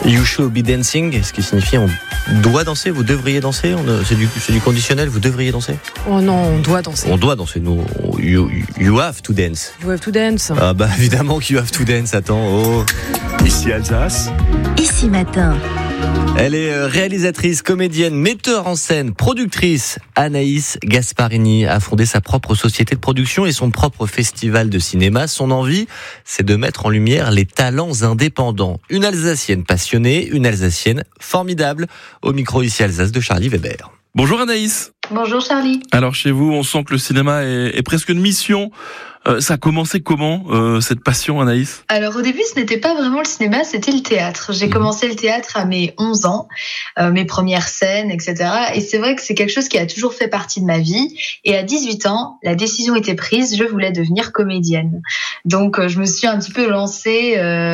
You should be dancing, ce qui signifie on doit danser, vous devriez danser. C'est du conditionnel, vous devriez danser. Oh non, on doit danser. On doit danser, nous. You have to dance. You have to dance. Ah bah évidemment que you have to dance, attends. Oh. Ici Alsace. Ici Matin. Elle est réalisatrice, comédienne, metteur en scène, productrice. Anaïs Gasparini a fondé sa propre société de production et son propre festival de cinéma. Son envie, c'est de mettre en lumière les talents indépendants. Une Alsacienne passionnée, une Alsacienne formidable. Au micro ici Alsace de Charlie Weber. Bonjour Anaïs. Bonjour Charlie. Alors chez vous, on sent que le cinéma est presque une mission. Ça a commencé comment, cette passion, Anaïs ? Alors au début, ce n'était pas vraiment le cinéma, c'était le théâtre. J'ai commencé le théâtre à mes 11 ans, mes premières scènes, etc. Et c'est vrai que c'est quelque chose qui a toujours fait partie de ma vie. Et à 18 ans, la décision était prise, je voulais devenir comédienne. Donc je me suis un petit peu lancée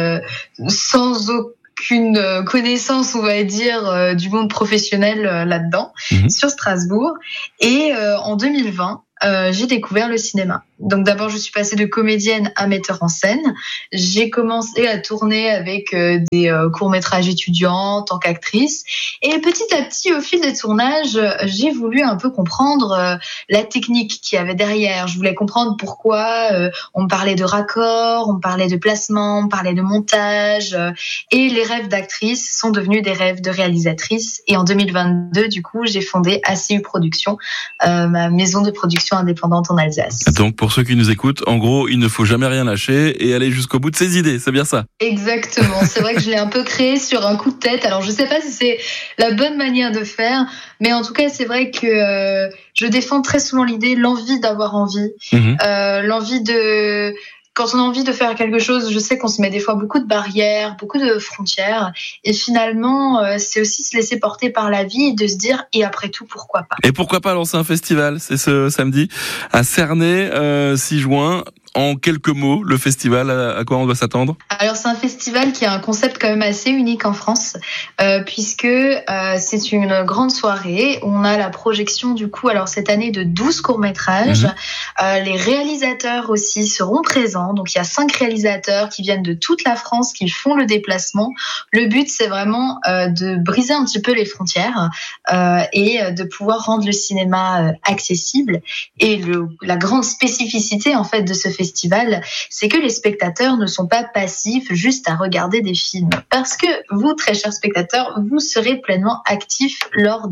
sans aucune connaissance, on va dire, du monde professionnel là-dedans, sur Strasbourg. Et en 2020, j'ai découvert le cinéma. Donc d'abord, je suis passée de comédienne à metteur en scène. J'ai commencé à tourner avec des courts-métrages étudiants en tant qu'actrice. Et petit à petit, au fil des tournages, j'ai voulu un peu comprendre la technique qu'il y avait derrière. Je voulais comprendre pourquoi on me parlait de raccords, on me parlait de placement, on me parlait de montage. Et les rêves d'actrice sont devenus des rêves de réalisatrice. Et en 2022, du coup, j'ai fondé ACU Productions, ma maison de production indépendante en Alsace. Donc pour ceux qui nous écoutent, en gros, il ne faut jamais rien lâcher et aller jusqu'au bout de ses idées, c'est bien ça ? Exactement, c'est vrai que je l'ai un peu créé sur un coup de tête. Alors je sais pas si c'est la bonne manière de faire, mais en tout cas c'est vrai que je défends très souvent l'idée, l'envie d'avoir envie, l'envie de... Quand on a envie de faire quelque chose, je sais qu'on se met des fois beaucoup de barrières, beaucoup de frontières. Et finalement, c'est aussi se laisser porter par la vie et de se dire, et après tout, pourquoi pas ? Et pourquoi pas lancer un festival ? C'est ce samedi à Cernay, 6 juin. En quelques mots, le festival, à quoi on doit s'attendre ? Alors c'est un festival qui a un concept quand même assez unique en France, puisque c'est une grande soirée. On a la projection du coup, alors cette année, de 12 courts-métrages. Les réalisateurs aussi seront présents. Donc il y a 5 réalisateurs qui viennent de toute la France, qui font le déplacement. Le but, c'est vraiment de briser un petit peu les frontières et de pouvoir rendre le cinéma accessible. Et la grande spécificité en fait de ce festival, c'est que les spectateurs ne sont pas passifs juste à regarder des films. Parce que vous, très chers spectateurs, vous serez pleinement actifs lors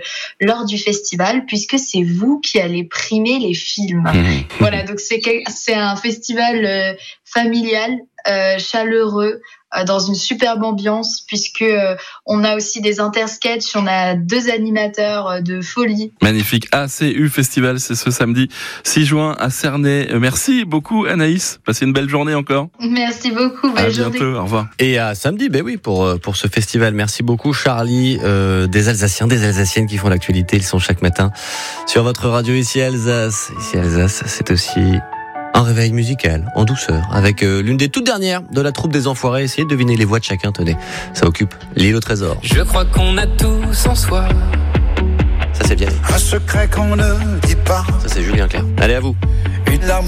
du festival, puisque c'est vous qui allez primer les films. Voilà, donc c'est un festival familial, chaleureux, dans une superbe ambiance, puisque on a aussi des intersketchs, on a 2 animateurs de folie. Magnifique. ACU Festival, c'est ce samedi 6 juin à Cernay. Merci beaucoup Anaïs, passez une belle journée encore. Merci beaucoup, belle journée. À bientôt, au revoir. Et à samedi, oui, pour ce festival. Merci beaucoup Charlie. Des Alsaciens, des Alsaciennes qui font l'actualité, ils sont chaque matin sur votre radio ici Alsace. Ici Alsace, c'est aussi un réveil musical, en douceur, avec l'une des toutes dernières de la troupe des Enfoirés. Essayez de deviner les voix de chacun, tenez. Ça occupe l'île au trésor. Je crois qu'on a tous en soi Ça c'est bien. Un secret qu'on ne dit pas. Ça c'est Julien Clerc. Allez, à vous. Une larme